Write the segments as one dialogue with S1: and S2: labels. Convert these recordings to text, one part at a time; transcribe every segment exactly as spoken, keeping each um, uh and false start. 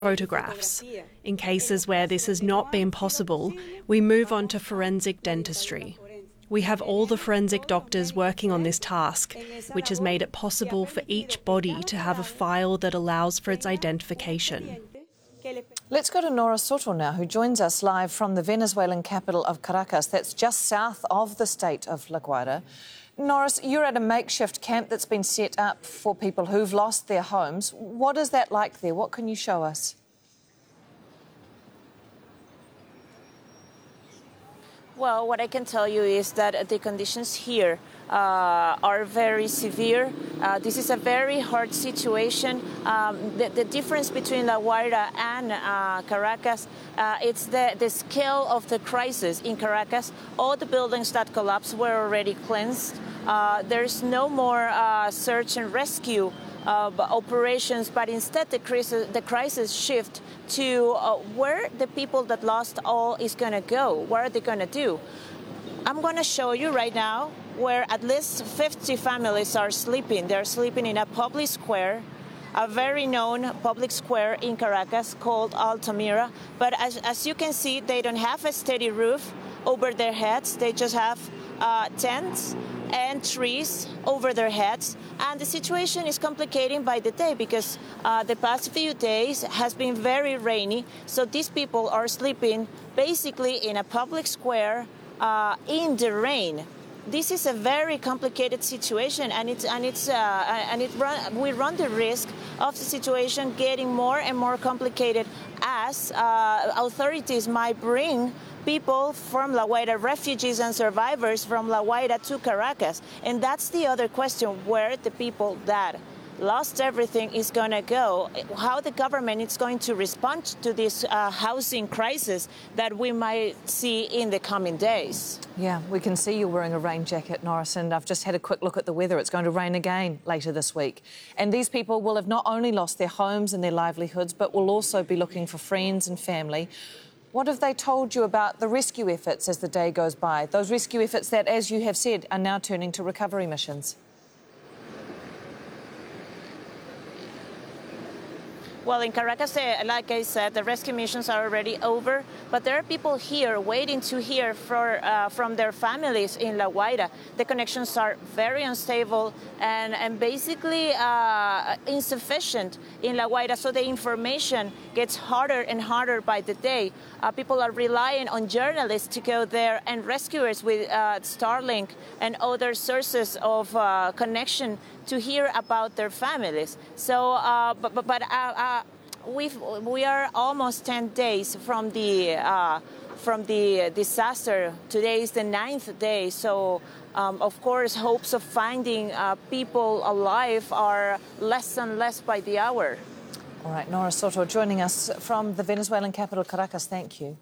S1: photographs. In cases where this has not been possible, we move on to forensic dentistry. We have all the forensic doctors working on this task, which has made it possible for each body to have a file that allows for its identification.
S2: Let's go to Nora Soto now, who joins us live from the Venezuelan capital of Caracas. That's just south of the state of La Guaira. Norris, you're at a makeshift camp that's been set up for people who've lost their homes. What is that like there? What can you show us?
S3: Well, what I can tell you is that the conditions here uh, are very severe. Uh, this is a very hard situation. Um, the, the difference between La Guaira and uh, Caracas, uh, it's the, the scale of the crisis. In Caracas, all the buildings that collapsed were already cleansed. Uh, there's no more uh, search and rescue uh, operations, but instead the crisis, the crisis shift to uh, where the people that lost all is going to go. What are they going to do? I'm going to show you right now where at least fifty families are sleeping. They're sleeping in a public square, a very known public square in Caracas called Altamira. But as, as you can see, they don't have a steady roof over their heads. They just have uh, tents and trees over their heads. And the situation is complicating by the day because uh, the past few days has been very rainy. So these people are sleeping basically in a public square uh, in the rain. This is a very complicated situation, and it's and it's uh, and it run, we run the risk of the situation getting more and more complicated as uh, authorities might bring people from La Guaira, refugees and survivors from La Guaira to Caracas. And that's the other question, where the people that lost everything is going to go, how the government is going to respond to this uh, housing crisis that we might see in the coming days.
S2: Yeah, we can see you're wearing a rain jacket, Norris, and I've just had a quick look at the weather. It's going to rain again later this week. And these people will have not only lost their homes and their livelihoods, but will also be looking for friends and family. What have they told you about the rescue efforts as the day goes by? Those rescue efforts that, as you have said, are now turning to recovery missions.
S3: Well, in Caracas, like I said, the rescue missions are already over, but there are people here waiting to hear for, uh, from their families in La Guaira. The connections are very unstable and, and basically uh, insufficient in La Guaira, so the information gets harder and harder by the day. Uh, people are relying on journalists to go there and rescuers with uh, Starlink and other sources of uh, connection to hear about their families. So, uh, but, but, but uh, uh, we've, we are almost ten days from the uh, from the disaster. Today is the ninth day. So, um, of course, hopes of finding uh, people alive are less and less by the hour.
S2: All right, Nora Soto joining us from the Venezuelan capital, Caracas. Thank you.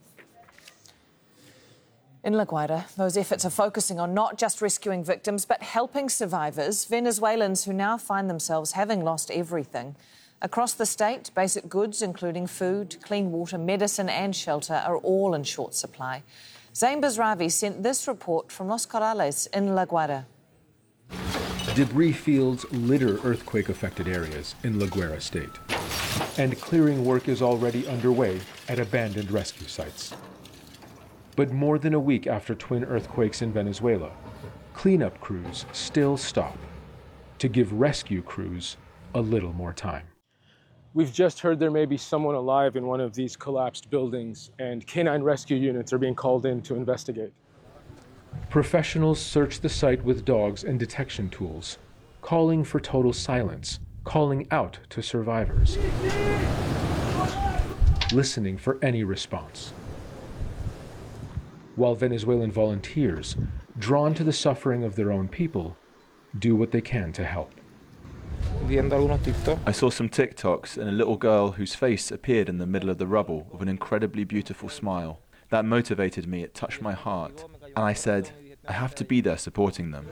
S2: In La Guaira, those efforts are focusing on not just rescuing victims, but helping survivors, Venezuelans who now find themselves having lost everything. Across the state, basic goods, including food, clean water, medicine and shelter, are all in short supply. Zain Bazravi sent this report from Los Corrales in La Guaira.
S4: Debris fields litter earthquake-affected areas in La Guaira state. And clearing work is already underway at abandoned rescue sites. But more than a week after twin earthquakes in Venezuela, cleanup crews still stop to give rescue crews a little more time.
S5: We've just heard there may be someone alive in one of these collapsed buildings, and canine rescue units are being called in to investigate.
S4: Professionals search the site with dogs and detection tools, calling for total silence, calling out to survivors, listening for any response. While Venezuelan volunteers, drawn to the suffering of their own people, do what they can to help.
S6: I saw some TikToks and a little girl whose face appeared in the middle of the rubble with an incredibly beautiful smile. That motivated me, it touched my heart, and I said, I have to be there supporting them.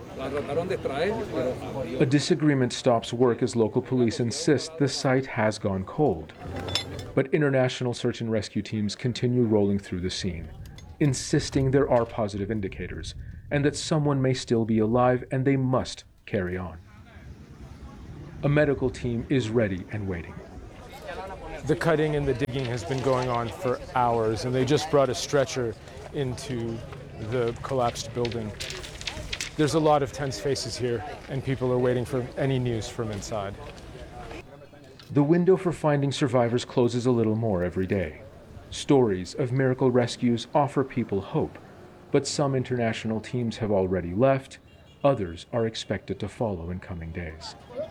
S4: A disagreement stops work as local police insist the site has gone cold. But international search and rescue teams continue rolling through the scene, insisting there are positive indicators and that someone may still be alive and they must carry on. A medical team is ready and waiting.
S5: The cutting and the digging has been going on for hours, and they just brought a stretcher into the collapsed building. There's a lot of tense faces here, and people are waiting for any news from inside.
S4: The window for finding survivors closes a little more every day. Stories of miracle rescues offer people hope, but some international teams have already left. Others are expected to follow in coming days.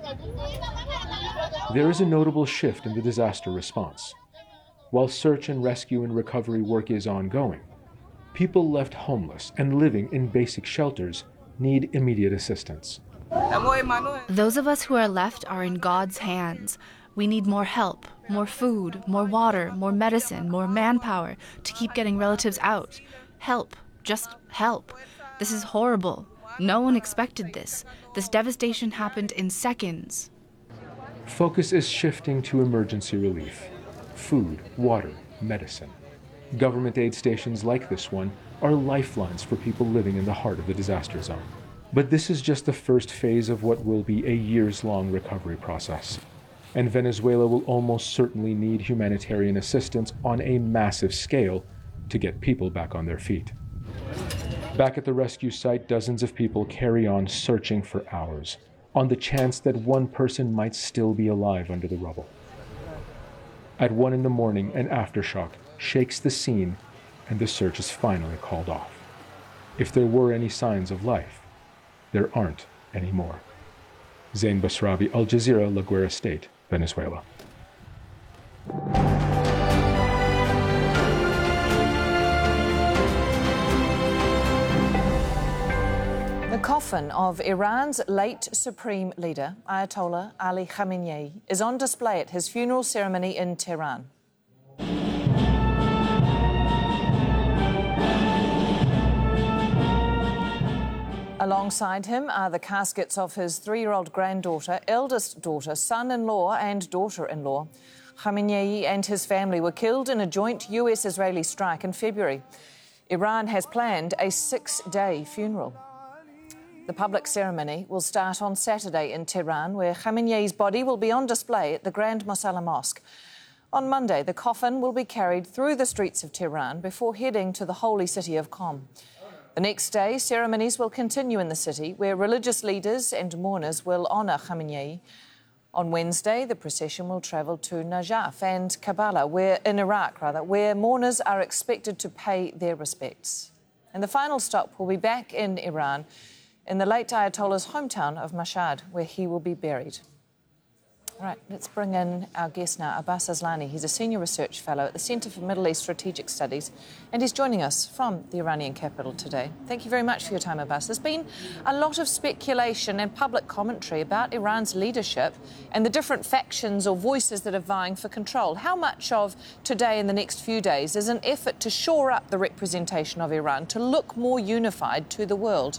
S4: There is a notable shift in the disaster response. While search and rescue and recovery work is ongoing, people left homeless and living in basic shelters need immediate assistance.
S7: Those of us who are left are in God's hands. We need more help, more food, more water, more medicine, more manpower to keep getting relatives out. Help, just help. This is horrible. No one expected this. This devastation happened in seconds.
S4: Focus is shifting to emergency relief. Food, water, medicine. Government aid stations like this one are lifelines for people living in the heart of the disaster zone. But this is just the first phase of what will be a years-long recovery process. And Venezuela will almost certainly need humanitarian assistance on a massive scale to get people back on their feet. Back at the rescue site, dozens of people carry on searching for hours, on the chance that one person might still be alive under the rubble. At one in the morning, an aftershock shakes the scene, and the search is finally called off. If there were any signs of life, there aren't anymore. Zain Basrabi, Al Jazeera, La Guaira State, Venezuela.
S2: The coffin of Iran's late supreme leader, Ayatollah Ali Khamenei, is on display at his funeral ceremony in Tehran. Alongside him are the caskets of his three-year-old granddaughter, eldest daughter, son-in-law and daughter-in-law. Khamenei and his family were killed in a joint U S-Israeli strike in February. Iran has planned a six-day funeral. The public ceremony will start on Saturday in Tehran, where Khamenei's body will be on display at the Grand Mosalla Mosque. On Monday, the coffin will be carried through the streets of Tehran before heading to the holy city of Qom. The next day, ceremonies will continue in the city, where religious leaders and mourners will honour Khamenei. On Wednesday, the procession will travel to Najaf and Karbala, where, in Iraq, rather, where mourners are expected to pay their respects. And the final stop will be back in Iran, in the late Ayatollah's hometown of Mashhad, where he will be buried. All right, let's bring in our guest now, Abbas Aslani. He's a senior research fellow at the Centre for Middle East Strategic Studies, and he's joining us from the Iranian capital today. Thank you very much for your time, Abbas. There's been a lot of speculation and public commentary about Iran's leadership and the different factions or voices that are vying for control. How much of today and the next few days is an effort to shore up the representation of Iran, to look more unified to the world?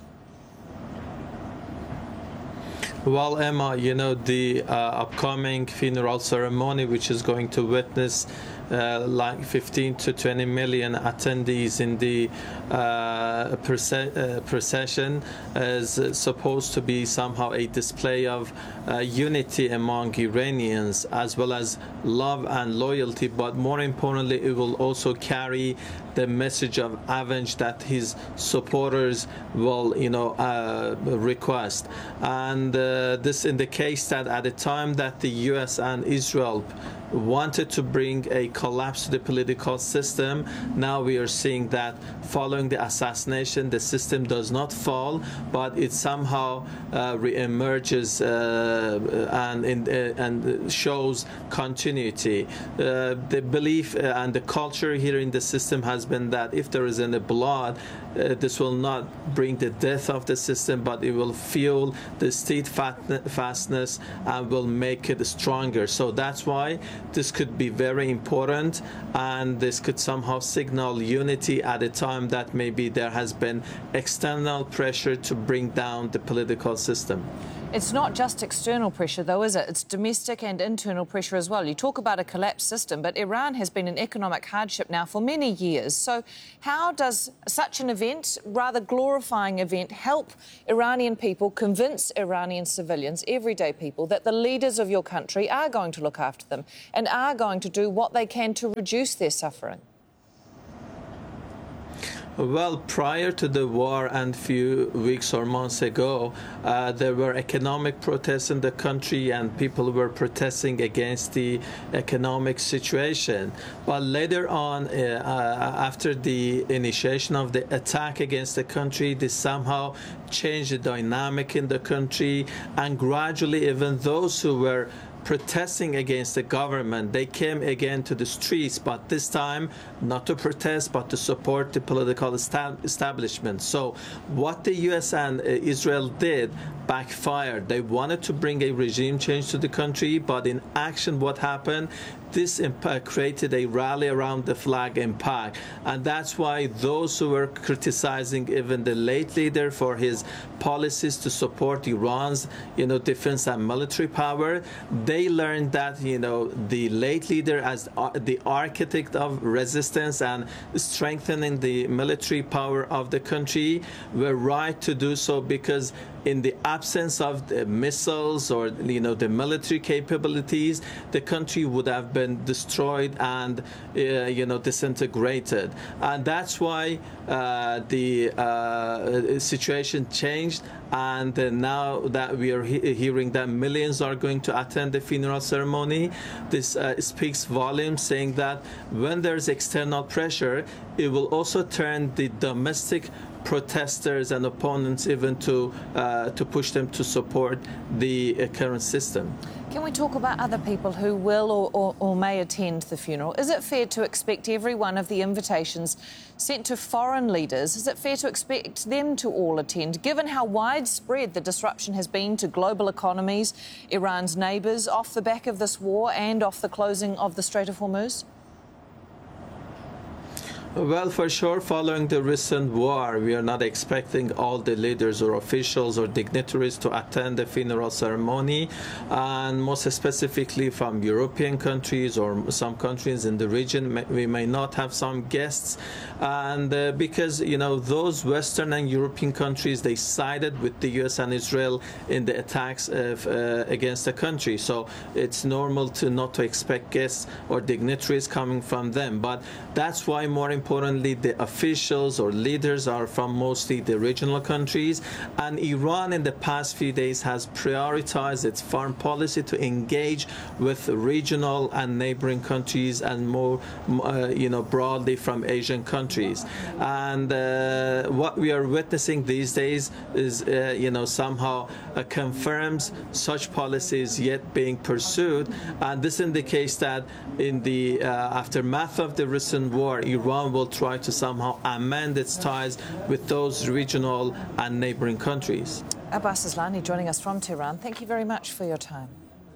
S8: Well, Emma, you know, the uh, upcoming funeral ceremony, which is going to witness uh, like fifteen to twenty million attendees in the uh, uh, procession, is supposed to be somehow a display of uh, unity among Iranians, as well as love and loyalty. But more importantly, it will also carry the message of avenge that his supporters will, you know, uh, request. And uh, this indicates that at the time that the U S and Israel wanted to bring a collapse to the political system, now we are seeing that following the assassination, the system does not fall, but it somehow uh, re-emerges uh, and, in, uh, and shows continuity. Uh, the belief and the culture here in the system has been that if there is any blood, uh, this will not bring the death of the system, but it will fuel the steadfastness and will make it stronger. So that's why this could be very important, and this could somehow signal unity at a time that maybe there has been external pressure to bring down the political system.
S2: It's not just external pressure, though, is it? It's domestic and internal pressure as well. You talk about a collapsed system, but Iran has been in economic hardship now for many years. So how does such an event, rather glorifying event, help Iranian people convince Iranian civilians, everyday people, that the leaders of your country are going to look after them and are going to do what they can to reduce their suffering?
S8: Well, prior to the war and few weeks or months ago, uh, there were economic protests in the country and people were protesting against the economic situation. But later on, uh, uh, after the initiation of the attack against the country, this somehow changed the dynamic in the country, and gradually even those who were protesting against the government, they came again to the streets, but this time not to protest but to support the political establishment. So what the U S and uh, Israel did backfired. They wanted to bring a regime change to the country, but in action what happened? This impact created a rally around the flag impact, and that's why those who were criticizing even the late leader for his policies to support Iran's, you know, defense and military power, they learned that, you know, the late leader as the architect of resistance and strengthening the military power of the country were right to do so, because in the absence of the missiles or, you know, the military capabilities, the country would have been destroyed and, uh, you know, disintegrated. And that's why uh, the uh, situation changed. And uh, now that we are he hearing that millions are going to attend the funeral ceremony, this uh, speaks volumes, saying that when there's external pressure, it will also turn the domestic protesters and opponents even to uh, to push them to support the uh, current system.
S2: Can we talk about other people who will or, or, or may attend the funeral? Is it fair to expect every one of the invitations sent to foreign leaders, is it fair to expect them to all attend, given how widespread the disruption has been to global economies, Iran's neighbours, off the back of this war and off the closing of the Strait of Hormuz?
S8: Well, for sure, following the recent war, we are not expecting all the leaders or officials or dignitaries to attend the funeral ceremony, and most specifically from European countries or some countries in the region, we may not have some guests, and uh, because, you know, those Western and European countries, they sided with the U S and Israel in the attacks of, uh, against the country, so it's normal to not to expect guests or dignitaries coming from them. But that's why, more importantly, Importantly, the officials or leaders are from mostly the regional countries, and Iran in the past few days has prioritized its foreign policy to engage with regional and neighboring countries, and more, uh, you know, broadly from Asian countries. And uh, what we are witnessing these days is, uh, you know, somehow uh, confirms such policies yet being pursued, and this indicates that in the uh, aftermath of the recent war, Iran will try to somehow amend its ties with those regional and neighboring countries.
S2: Abbas Aslani joining us from Tehran. Thank you very much for your time.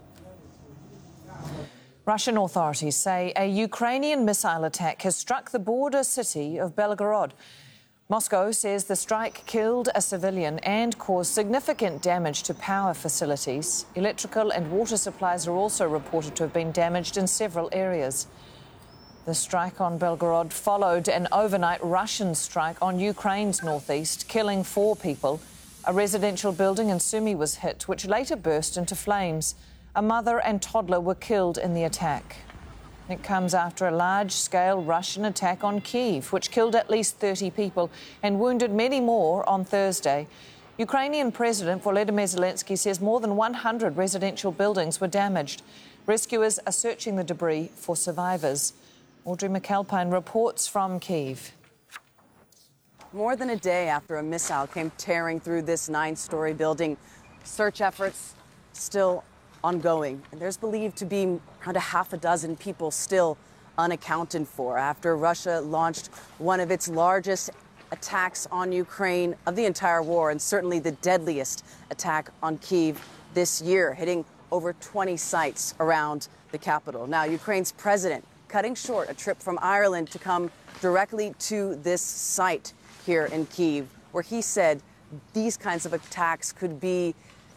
S2: Russian authorities say a Ukrainian missile attack has struck the border city of Belgorod. Moscow says the strike killed a civilian and caused significant damage to power facilities. Electrical and water supplies are also reported to have been damaged in several areas. The strike on Belgorod followed an overnight Russian strike on Ukraine's northeast, killing four people. A residential building in Sumy was hit, which later burst into flames. A mother and toddler were killed in the attack. It comes after a large-scale Russian attack on Kyiv, which killed at least thirty people and wounded many more on Thursday. Ukrainian President Volodymyr Zelensky says more than one hundred residential buildings were damaged. Rescuers are searching the debris for survivors. Audrey McAlpine reports from Kyiv.
S9: More than a day after a missile came tearing through this nine-story building, search efforts still ongoing. And there's believed to be around a half a dozen people still unaccounted for after Russia launched one of its largest attacks on Ukraine of the entire war, and certainly the deadliest attack on Kyiv this year, hitting over twenty sites around the capital. Now, Ukraine's president cutting short a trip from Ireland to come directly to this site here in Kyiv, where he said these kinds of attacks could be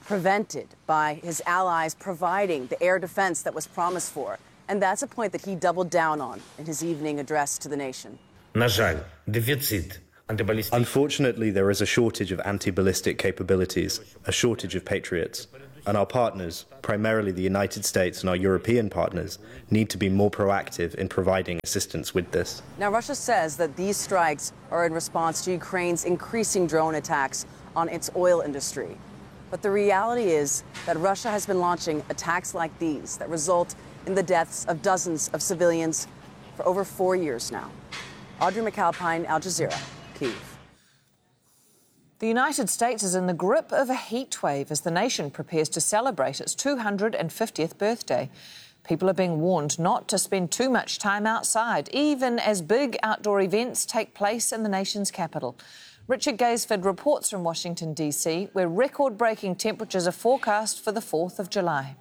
S9: prevented by his allies providing the air defense that was promised for. And that's a point that he doubled down on in his evening address to the nation.
S10: На жаль, дефіцит.
S11: Unfortunately, there is a shortage of anti-ballistic capabilities, a shortage of Patriots, and our partners, primarily the United States and our European partners, need to be more proactive in providing assistance with this.
S9: Now, Russia says that these strikes are in response to Ukraine's increasing drone attacks on its oil industry. But the reality is that Russia has been launching attacks like these that result in the deaths of dozens of civilians for over four years now. Audrey McAlpine, Al Jazeera, Kyiv.
S2: The United States is in the grip of a heat wave as the nation prepares to celebrate its two hundred fiftieth birthday. People are being warned not to spend too much time outside, even as big outdoor events take place in the nation's capital. Richard Gaisford reports from Washington, D C, where record-breaking temperatures are forecast for the fourth of July.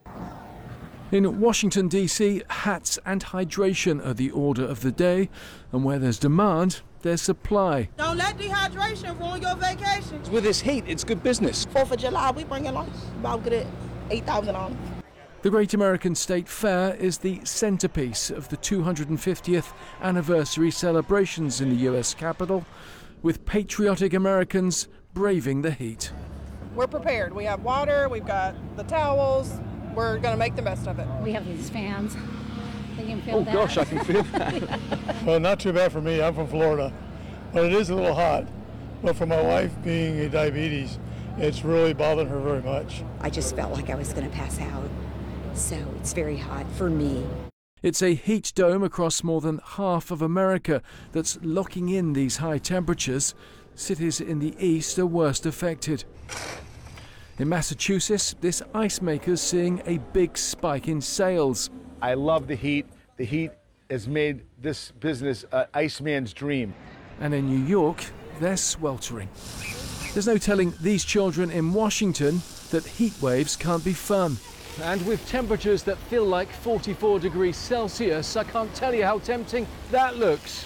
S12: In Washington, D C, hats and hydration are the order of the day, and where there's demand, there's supply.
S13: Don't let dehydration ruin your vacation.
S14: With this heat, it's good business.
S13: fourth of July, we bring in like about good at eight thousand dollars.
S12: The Great American State Fair is the centrepiece of the two hundred fiftieth anniversary celebrations in the U S Capitol, with patriotic Americans braving the heat.
S15: We're prepared. We have water, we've got the towels. We're going to make the best of it.
S16: We have these fans. They can feel
S5: oh,
S16: that.
S5: Oh gosh, I can feel that.
S17: Well, not too bad for me. I'm from Florida. But it is a little hot. But for my wife being a diabetes, it's really bothered her very much.
S18: I just felt like I was going to pass out. So it's very hot for me.
S12: It's a heat dome across more than half of America that's locking in these high temperatures. Cities in the east are worst affected. In Massachusetts, this ice maker's seeing a big spike in sales.
S19: I love the heat. The heat has made this business an Iceman's dream.
S12: And in New York, they're sweltering. There's no telling these children in Washington that heat waves can't be fun.
S5: And with temperatures that feel like forty-four degrees Celsius, I can't tell you how tempting that looks.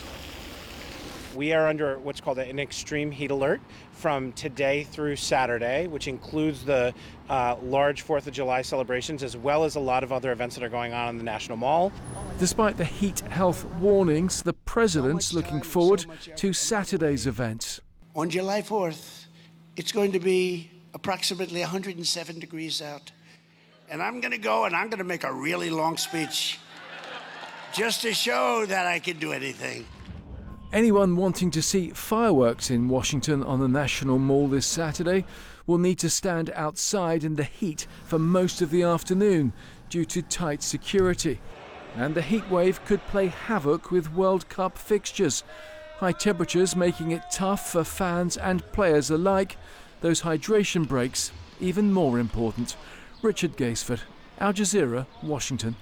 S20: We are under what's called an extreme heat alert from today through Saturday, which includes the uh, large fourth of July celebrations, as well as a lot of other events that are going on in the National Mall.
S12: Despite the heat health warnings, the president's looking forward to Saturday's events.
S21: On July fourth, it's going to be approximately one hundred seven degrees out. And I'm going to go and I'm going to make a really long speech just to show that I can do anything.
S12: Anyone wanting to see fireworks in Washington on the National Mall this Saturday will need to stand outside in the heat for most of the afternoon due to tight security. And the heat wave could play havoc with World Cup fixtures. High temperatures making it tough for fans and players alike. Those hydration breaks even more important. Richard Gaisford, Al Jazeera, Washington.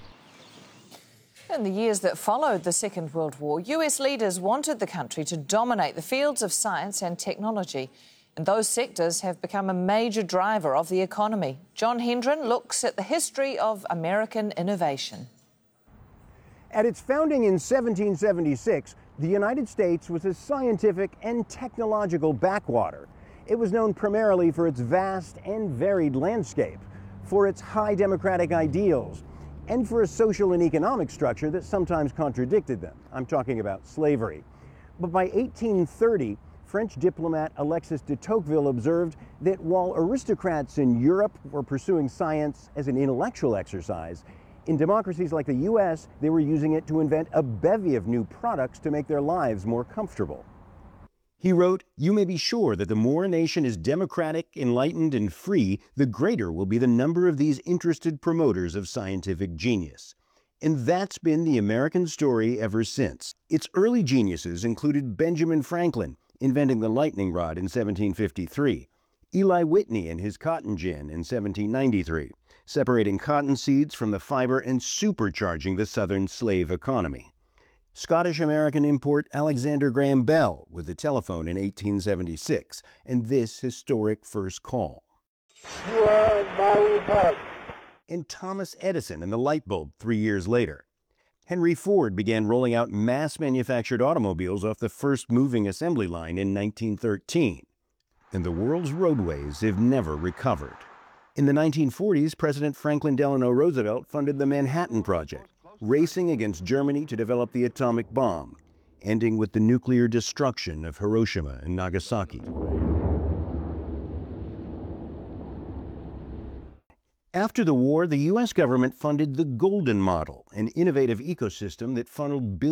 S2: In the years that followed the Second World War, U S leaders wanted the country to dominate the fields of science and technology, and those sectors have become a major driver of the economy. John Hendren looks at the history of American innovation.
S22: At its founding in seventeen seventy-six, the United States was a scientific and technological backwater. It was known primarily for its vast and varied landscape, for its high democratic ideals, and for a social and economic structure that sometimes contradicted them. I'm talking about slavery. But by eighteen thirty, French diplomat Alexis de Tocqueville observed that while aristocrats in Europe were pursuing science as an intellectual exercise, in democracies like the U S, they were using it to invent a bevy of new products to make their lives more comfortable. He wrote, "You may be sure that the more a nation is democratic, enlightened, and free, the greater will be the number of these interested promoters of scientific genius." And that's been the American story ever since. Its early geniuses included Benjamin Franklin, inventing the lightning rod in seventeen fifty-three, Eli Whitney and his cotton gin in seventeen ninety-three, separating cotton seeds from the fiber and supercharging the Southern slave economy. Scottish-American import Alexander Graham Bell with the telephone in eighteen seventy-six, and this historic first call. And Thomas Edison and the light bulb three years later. Henry Ford began rolling out mass-manufactured automobiles off the first moving assembly line in nineteen thirteen. And the world's roadways have never recovered. In the nineteen forties, President Franklin Delano Roosevelt funded the Manhattan Project, racing against Germany to develop the atomic bomb, ending with the nuclear destruction of Hiroshima and Nagasaki. After the war, the U S government funded the Golden Model, an innovative ecosystem that funneled billions